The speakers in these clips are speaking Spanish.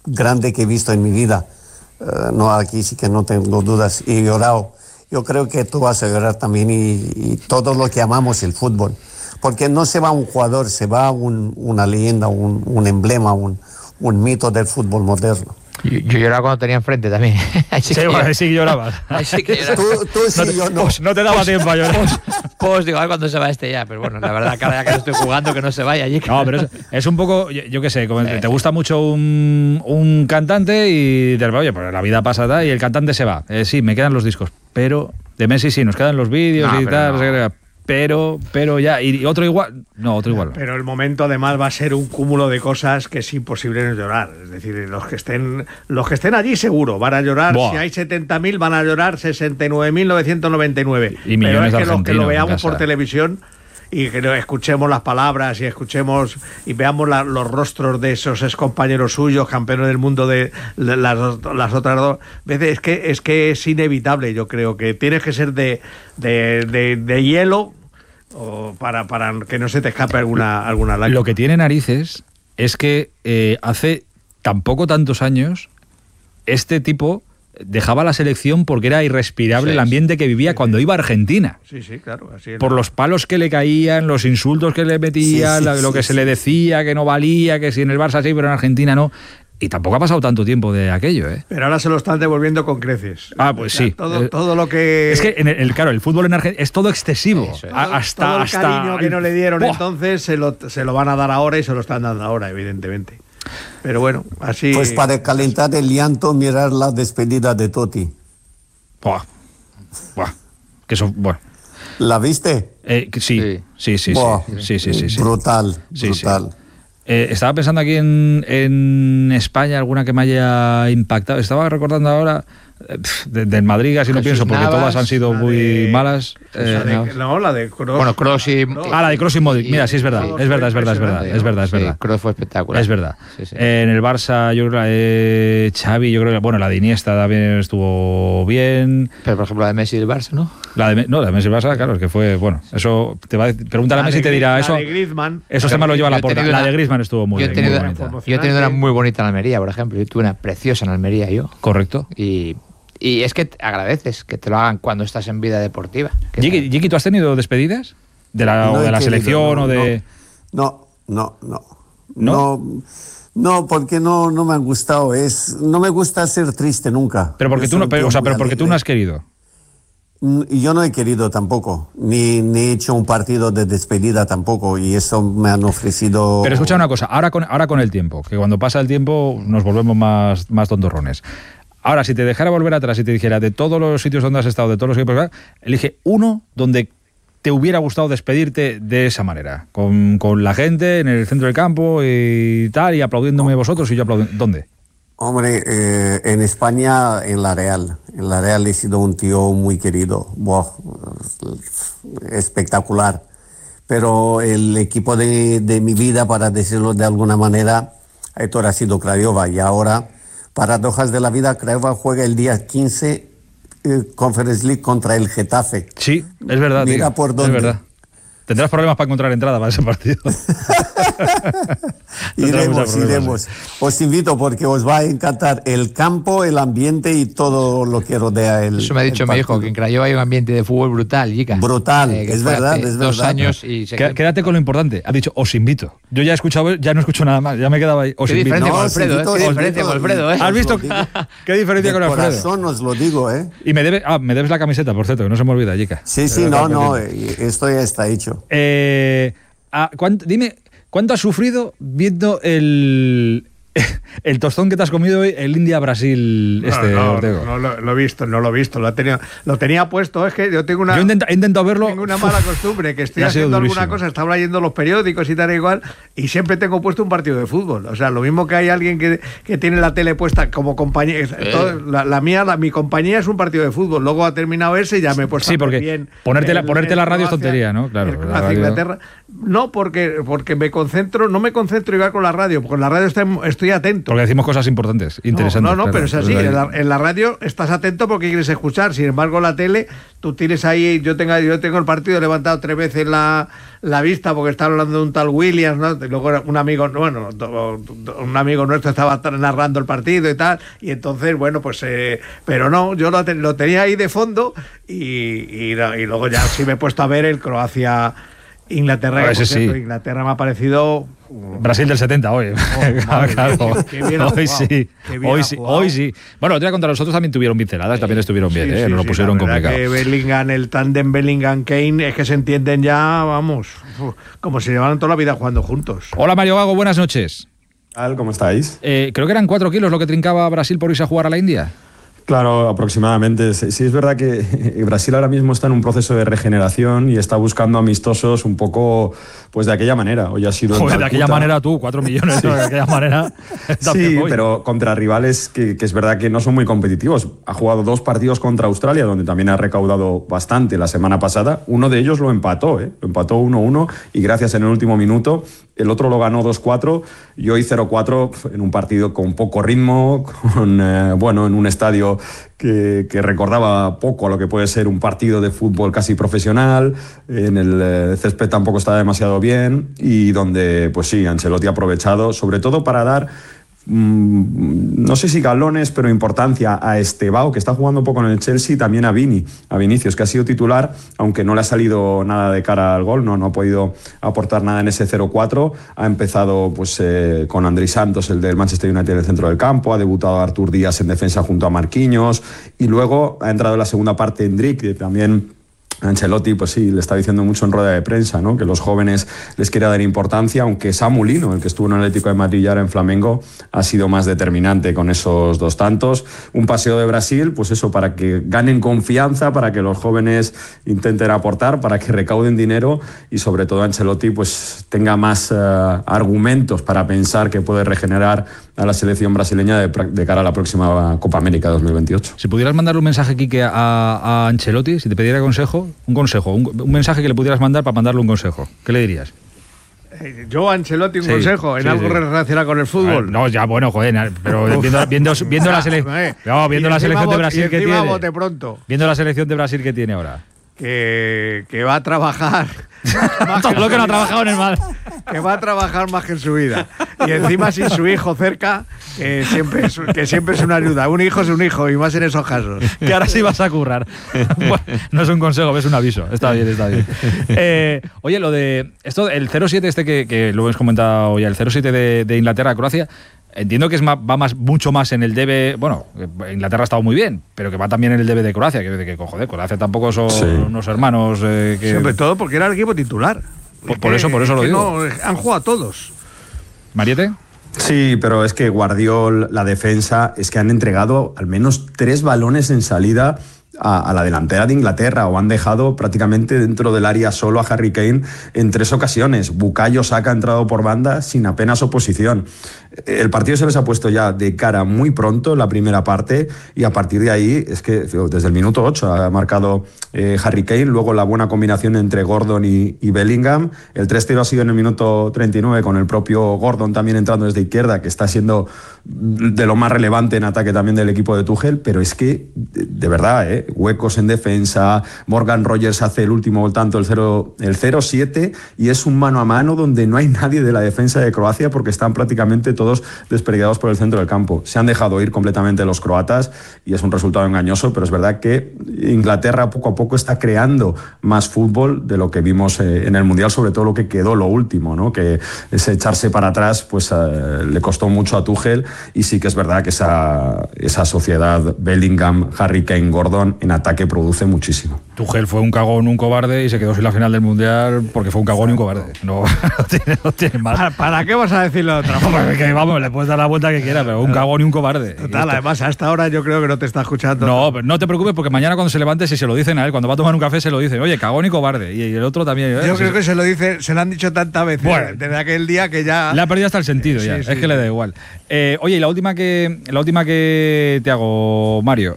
grande que he visto en mi vida. No, aquí sí que no tengo dudas. Y he llorado. Yo creo que tú vas a llorar también y todos los que amamos el fútbol. Porque no se va un jugador, se va una leyenda, un emblema, un mito del fútbol moderno. Yo lloraba cuando tenía enfrente también. Ahí sí que llorabas. Ahí sí que lloraba. Tú sí, yo no. No te daba tiempo a llorar. Pues digo, a ver cuándo se va este ya. Pero bueno, la verdad, cada día que estoy jugando, que no se vaya allí. No, pero es un poco, yo qué sé, como te gusta mucho un cantante y dices, oye, pues la vida pasa y el cantante se va. Sí, me quedan los discos, pero de Messi sí, nos quedan los vídeos y tal. No. Pero ya, y otro igual. No, otro igual. Pero el momento además va a ser un cúmulo de cosas que es imposible no llorar. Es decir, los que estén allí seguro van a llorar. Buah. Si hay 70.000 van a llorar 69.999. Y millones. Pero es que los que lo veamos en casa por televisión y que escuchemos las palabras y escuchemos y veamos los rostros de esos excompañeros suyos, campeones del mundo de las otras dos veces, es que es inevitable. Yo creo que tienes que ser de hielo o para que no se te escape alguna lágrima. Lo que tiene narices es que hace tampoco tantos años este tipo dejaba la selección porque era irrespirable el ambiente que vivía cuando iba a Argentina. Sí, claro. Así por los palos que le caían, los insultos que le metían, lo que se le decía, que no valía, que si en el Barça sí, pero en Argentina no. Y tampoco ha pasado tanto tiempo de aquello, ¿eh? Pero ahora se lo están devolviendo con creces. Ah, pues sí. Todo lo que... Es que, claro, el fútbol en Argentina es todo excesivo. Todo el cariño que no le dieron entonces se lo van a dar ahora y se lo están dando ahora, evidentemente. Pero bueno, así... Pues para calentar el llanto, mirar la despedida de Totti. Buah. Que eso, bueno. ¿La viste? Sí. Brutal. Sí. Estaba pensando aquí en España, alguna que me haya impactado. Estaba recordando ahora del Madrid, casi no pienso, porque todas han sido muy malas. La de Kroos. Bueno, Kroos y... la de Kroos y Modric. Mira, sí, es verdad. Es verdad. Kroos fue espectacular. Es verdad. Sí. En el Barça, yo creo que Xavi, yo creo que, bueno, la de Iniesta también estuvo bien. Pero, por ejemplo, la de Messi y el Barça, ¿no? La de Messi y el Barça, claro, es que fue, bueno, eso te va a decir, pregúntale a Messi y te dirá eso. La de Griezmann. Eso se me lo lleva a la porta. La de Griezmann estuvo muy bien. Yo he tenido una muy bonita en Almería, por ejemplo. Yo tuve una preciosa en Almería, yo. Correcto. Y es que agradeces que te lo hagan cuando estás en vida deportiva. Jiki, ¿tú has tenido despedidas? ¿De la selección o de...? No, porque no me han gustado. No me gusta ser triste nunca. Pero porque porque tú no has querido. Yo no he querido tampoco, ni he hecho un partido de despedida tampoco, y eso me han ofrecido... Pero escucha una cosa, ahora con el tiempo, que cuando pasa el tiempo nos volvemos más tontorrones. Ahora, si te dejara volver atrás y te dijera de todos los sitios donde has estado, de todos los equipos, elige uno donde te hubiera gustado despedirte de esa manera, con la gente en el centro del campo y tal, y aplaudiéndome vosotros y yo aplaudiendo. ¿Dónde? Hombre, en España, en la Real. En la Real he sido un tío muy querido. Espectacular. Pero el equipo de mi vida, para decirlo de alguna manera, Aitor ha sido Craiova, y ahora... Paradojas de la vida, Craiova juega el día 15 Conference League contra el Getafe. Sí, es verdad. Mira tío, por dónde. Es verdad. Tendrás problemas para encontrar entrada para ese partido. Iremos. Os invito porque os va a encantar el campo, el ambiente y todo lo que rodea el... Eso me ha dicho mi hijo, que en Craiova hay un ambiente de fútbol brutal, Jica. Brutal, es verdad. 2 años y... Quédate con lo importante. Ha dicho, os invito. Yo ya he escuchado, ya no escucho nada más. Ya me quedaba ahí. Os invito. Qué diferencia con Alfredo, ¿Has visto qué diferencia con Alfredo? Corazón os lo digo, ¿eh? Y me debes la camiseta, por cierto, que no se me olvida, Jica. Sí, esto ya está hecho. Dime, ¿cuánto has sufrido viendo el tostón que te has comido hoy, el India-Brasil Ortego? No lo he visto, lo tenía puesto. Es que yo tengo una... Yo he intentado verlo. Tengo una mala costumbre, que estoy haciendo alguna cosa, estaba leyendo los periódicos y tal y igual, y siempre tengo puesto un partido de fútbol. O sea, lo mismo que hay alguien que tiene la tele puesta como compañía. Mi compañía es un partido de fútbol. Luego ha terminado ese y ya me he puesto bien. Ponerte la radio es tontería, ¿no? Claro. Inglaterra. No, porque no me concentro igual con la radio. Con la radio estoy atento. atento. Porque decimos cosas importantes, interesantes. No, claro, pero es así. En la radio estás atento porque quieres escuchar. Sin embargo, la tele, tú tienes ahí. Yo tengo el partido, he levantado 3 veces la vista porque estaba hablando de un tal Williams, ¿no? Y luego un amigo nuestro estaba narrando el partido y tal. Y entonces, bueno, pues. Pero no, yo lo tenía ahí de fondo y luego ya sí me he puesto a ver el Croacia-Inglaterra. Que, por cierto, Inglaterra me ha parecido. Brasil del 70 hoy. Claro. Hoy sí. Bueno, te voy a contar, los otros también tuvieron pinceladas, también estuvieron bien, no lo pusieron complicado. Que Bellingham, el tándem Bellingham-Kane, es que se entienden ya, vamos, como si llevaran toda la vida jugando juntos. Hola Mario Gago, buenas noches. ¿Cómo estáis? Creo que eran 4 kilos lo que trincaba Brasil por irse a jugar a la India. Claro, aproximadamente. Sí, es verdad que Brasil ahora mismo está en un proceso de regeneración y está buscando amistosos un poco pues de aquella manera. Hoy ha sido de aquella manera tú, 4 millones, sí. De aquella manera. Sí, pero contra rivales que es verdad que no son muy competitivos. Ha jugado 2 partidos contra Australia, donde también ha recaudado bastante la semana pasada. Uno de ellos lo empató, Lo empató 1-1 y gracias en el último minuto. El otro lo ganó 2-4 y hoy 0-4 en un partido con poco ritmo, en un estadio que recordaba poco a lo que puede ser un partido de fútbol casi profesional. En el césped tampoco estaba demasiado bien y donde, pues sí, Ancelotti ha aprovechado, sobre todo para dar no sé si galones, pero importancia a Estevao, que está jugando un poco en el Chelsea, y también a Vinicius, que ha sido titular, aunque no le ha salido nada de cara al gol, no ha podido aportar nada en ese 0-4. Ha empezado pues con Andrei Santos, el del Manchester United, en el centro del campo, ha debutado Artur Díaz en defensa junto a Marquinhos, y luego ha entrado en la segunda parte Endrick, que también Ancelotti, pues sí, le está diciendo mucho en rueda de prensa, ¿no? Que los jóvenes les quiere dar importancia, aunque Samu Lino, el que estuvo en el Atlético de Madrid y ahora en Flamengo, ha sido más determinante con esos 2 tantos. Un paseo de Brasil, pues eso, para que ganen confianza, para que los jóvenes intenten aportar, para que recauden dinero y sobre todo Ancelotti pues tenga más argumentos para pensar que puede regenerar a la selección brasileña de cara a la próxima Copa América 2028. Si pudieras mandarle un mensaje, Quique, a Ancelotti, si te pidiera consejo, un mensaje que le pudieras mandar para mandarle un consejo, ¿qué le dirías? Yo a Ancelotti un consejo en algo relacionado con el fútbol. No, ya bueno, joder, pero viendo la selección, viendo la selección de Brasil que tiene. Viendo la selección de Brasil que tiene ahora. Que va a trabajar todo lo que no ha trabajado en el Madrid. Que va a trabajar más que en su vida. Y encima sin su hijo cerca, que siempre es una ayuda. Un hijo es un hijo, y más en esos casos. Que ahora sí vas a currar. Bueno, no es un consejo, es un aviso. Está bien. Oye, lo de esto, el 0-7 que lo hemos comentado ya, el 0-7 de Inglaterra a Croacia. Entiendo que mucho más en el debe. Bueno, Inglaterra ha estado muy bien, pero que va también en el debe de Croacia. Que joder, Croacia tampoco son unos hermanos. Sobre todo porque era el equipo titular. Por eso lo digo. No, han jugado todos. ¿Mariette? Sí, pero es que Guardiola, la defensa, es que han entregado al menos 3 balones en salida a la delantera de Inglaterra, o han dejado prácticamente dentro del área solo a Harry Kane en 3 ocasiones. Bukayo Saka ha entrado por banda sin apenas oposición. El partido se les ha puesto ya de cara muy pronto en la primera parte, y a partir de ahí es que desde el minuto 8 ha marcado Harry Kane, luego la buena combinación entre Gordon y Bellingham. El 3-0 ha sido en el minuto 39 con el propio Gordon también entrando desde izquierda, que está siendo de lo más relevante en ataque también del equipo de Tuchel, pero es que de verdad, huecos en defensa. Morgan Rogers hace el último tanto, el 0-7, y es un mano a mano donde no hay nadie de la defensa de Croacia porque están prácticamente todos desperdigados por el centro del campo. Se han dejado ir completamente los croatas y es un resultado engañoso, pero es verdad que Inglaterra poco a poco está creando más fútbol de lo que vimos en el Mundial, sobre todo lo que quedó lo último, ¿no? Que ese echarse para atrás pues le costó mucho a Tuchel, y sí que es verdad que esa sociedad Bellingham, Harry Kane, Gordon en ataque produce muchísimo. Tuchel fue un cagón, un cobarde, y se quedó sin la final del Mundial porque fue un cagón y un cobarde. No tiene más. ¿Para qué vas a decirlo de otra forma? Vamos, le puedes dar la vuelta que quieras, pero un cagón y un cobarde. Total, además hasta ahora yo creo que no te está escuchando. No, pero no te preocupes, porque mañana cuando se levante, si se lo dicen a él, cuando va a tomar un café se lo dicen, oye, cagón y cobarde. Y el otro también. Yo creo que se lo han dicho tantas veces, bueno, desde aquel día que ya... Le ha perdido hasta el sentido ya, es que le da igual. Oye, y la última que te hago, Mario,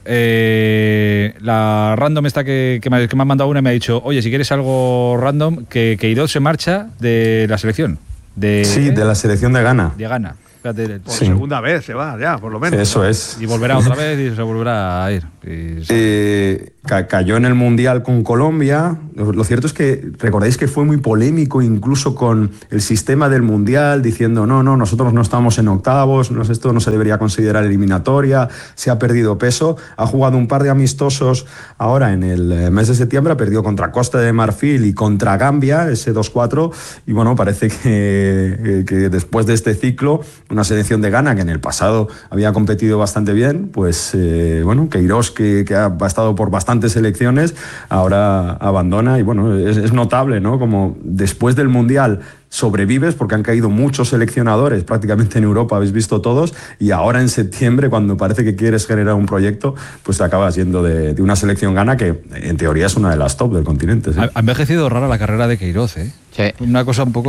la random esta que me han mandado una y me ha dicho, oye, si quieres algo random, que Idot se marcha de la selección. Sí, de la selección de Ghana. De Ghana. Fíjate, Por segunda vez se va, ya, por lo menos. Eso es. y volverá otra vez y se volverá a ir. Cayó en el Mundial con Colombia. Lo cierto es que recordáis que fue muy polémico incluso con el sistema del Mundial, diciendo no, nosotros no estamos en octavos, esto no se debería considerar eliminatoria, se ha perdido peso. Ha jugado un par de amistosos ahora en el mes de septiembre, ha perdido contra Costa de Marfil y contra Gambia, ese 2-4, y bueno, parece que después de este ciclo, una selección de Ghana que en el pasado había competido bastante bien, pues bueno, Queiroz, que ha estado por bastantes selecciones, ahora abandona, y bueno, es notable, ¿no? Como después del Mundial sobrevives, porque han caído muchos seleccionadores prácticamente en Europa, habéis visto todos, y ahora en septiembre, cuando parece que quieres generar un proyecto, pues te acabas yendo de una selección Ghana que en teoría es una de las top del continente. ¿Sí? Ha envejecido rara la carrera de Queiroz, ¿eh? Sí. Una cosa un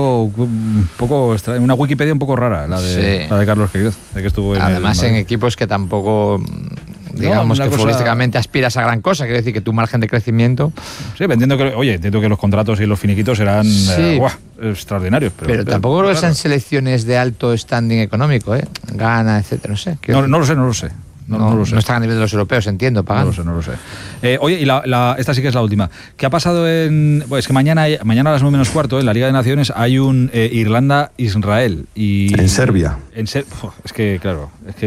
poco extraña, una Wikipedia un poco rara, la de Carlos Queiroz, de que estuvo además en equipos que tampoco, digamos, que futbolísticamente aspiras a gran cosa. Quiero decir que tu margen de crecimiento... Sí, entiendo que los contratos y los finiquitos serán extraordinarios. Pero tampoco creo que sean selecciones de alto standing económico, Ghana, etcétera, no sé. No lo sé. No lo sé. No están a nivel de los europeos, entiendo, pagando. No lo sé. Oye, y esta sí que es la última. ¿Qué ha pasado es que mañana a las 9:15, en la Liga de Naciones, hay un Irlanda-Israel. En Serbia. Es que, claro,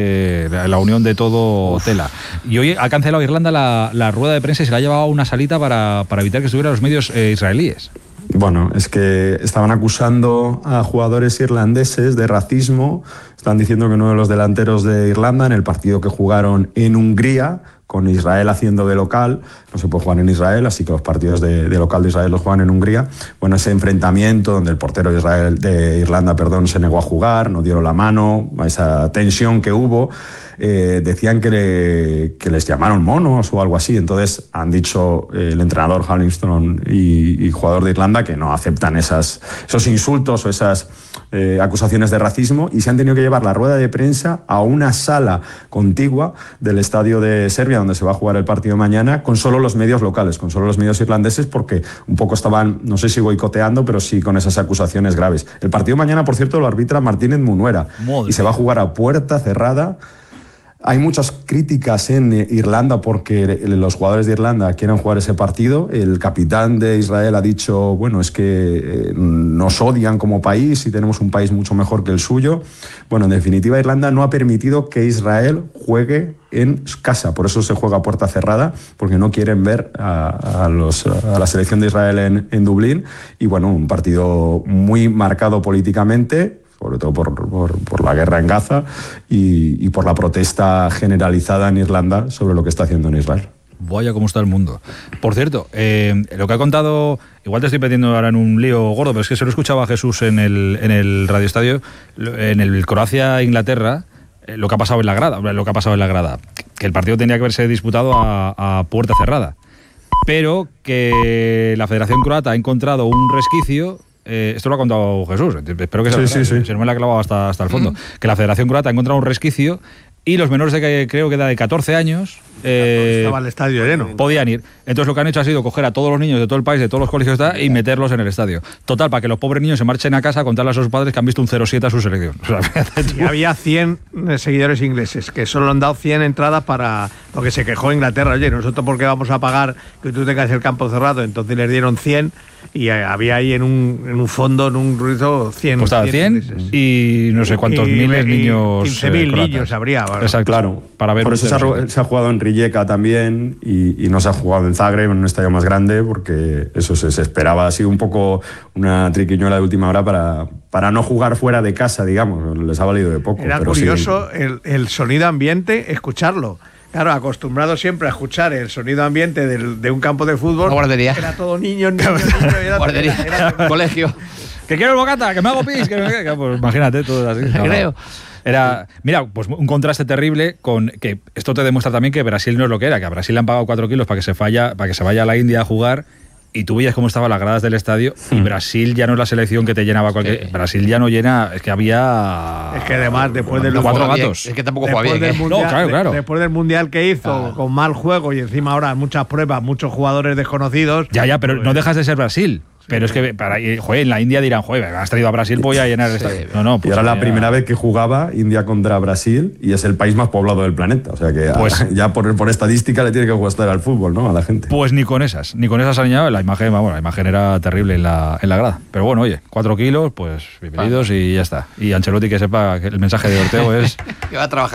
la unión de todo tela. Y hoy ha cancelado Irlanda la rueda de prensa y se la ha llevado a una salita para evitar que estuvieran los medios israelíes. Bueno, es que estaban acusando a jugadores irlandeses de racismo. Están diciendo que uno de los delanteros de Irlanda, en el partido que jugaron en Hungría, con Israel haciendo de local, no se puede jugar en Israel, así que los partidos de local de Israel los juegan en Hungría. Bueno, ese enfrentamiento donde el portero de Irlanda se negó a jugar, no dieron la mano, esa tensión que hubo, decían que les llamaron monos o algo así. Entonces han dicho el entrenador Hallingstone y jugador de Irlanda que no aceptan esos insultos o esas acusaciones de racismo, y se han tenido que llevar la rueda de prensa a una sala contigua del estadio de Serbia, donde se va a jugar el partido mañana, con solo los medios locales, con solo los medios irlandeses, porque un poco estaban, no sé si boicoteando, pero sí con esas acusaciones graves. El partido mañana, por cierto, lo arbitra Martínez Munuera, y se va a jugar a puerta cerrada. Hay muchas críticas en Irlanda porque los jugadores de Irlanda quieren jugar ese partido. El capitán de Israel ha dicho, bueno, es que nos odian como país y tenemos un país mucho mejor que el suyo. Bueno, en definitiva, Irlanda no ha permitido que Israel juegue en casa. Por eso se juega a puerta cerrada, porque no quieren ver a la selección de Israel en Dublín. Y bueno, un partido muy marcado políticamente, sobre todo por la guerra en Gaza y por la protesta generalizada en Irlanda sobre lo que está haciendo en Israel. Vaya cómo está el mundo. Por cierto, lo que ha contado, igual te estoy metiendo ahora en un lío gordo, pero es que se lo escuchaba a Jesús en el Radio Estadio, en el Croacia-Inglaterra, lo que ha pasado en la grada, que el partido tenía que haberse disputado a puerta cerrada, pero que la Federación Croata ha encontrado un resquicio. Esto lo ha contado Jesús, espero que se me la ha clavado hasta el fondo. Que la Federación Croata ha encontrado un resquicio y los menores creo que de 14 años estaba el estadio lleno, podían ir. Entonces lo que han hecho ha sido coger a todos los niños de todo el país, de todos los colegios y meterlos en el estadio. Total, para que los pobres niños se marchen a casa a contarle a sus padres que han visto un 0-7 a su selección. O sea, y había 100 seguidores ingleses que solo han dado 100 entradas para... Porque se quejó Inglaterra, oye, nosotros ¿por qué vamos a pagar que tú tengas el campo cerrado? Entonces les dieron 100 y había ahí en un fondo, en un ruido, 100. Pues estaba 100 y no sé cuántos miles niños. 15.000 niños habría. ¿Vale? Exacto, claro. Para ver. Por eso se ha jugado en Rijeka también y no se ha jugado en Zagreb, en un estadio más grande, porque eso se esperaba. Ha sido un poco una triquiñuela de última hora para no jugar fuera de casa, digamos. Les ha valido de poco. Era pero curioso el sonido ambiente, escucharlo. Claro, acostumbrado siempre a escuchar el sonido ambiente de un campo de fútbol. Una guardería. Era todo niños. Guardería, colegio. Que quiero el bocata, que me hago pis. Pues imagínate, todo así. Creo. Mira, pues un contraste terrible con que esto te demuestra también que Brasil no es lo que era, que a Brasil le han pagado 4 kilos para que se vaya a la India a jugar. Y tú veías cómo estaban las gradas del estadio y Brasil ya no es la selección que te llenaba cualquier... Sí. Brasil ya no llena... Es que había... Es que además después del... 4 gatos. Es que tampoco juega bien. Mundial, claro. Después del Mundial que hizo, con mal juego y encima ahora muchas pruebas, muchos jugadores desconocidos... Ya, pero no dejas de ser Brasil. Pero es que en la India dirán, joder, has traído a Brasil, voy a llenar el estadio. No, pues y ahora la primera vez que jugaba India contra Brasil y es el país más poblado del planeta. O sea que ya por estadística le tiene que gustar al fútbol, ¿no? A la gente. Pues ni con esas han llegado. La imagen era terrible en la grada. Pero bueno, oye, 4 kilos, pues bienvenidos y ya está. Y Ancelotti que sepa que el mensaje de Ortego es... que va a trabajar.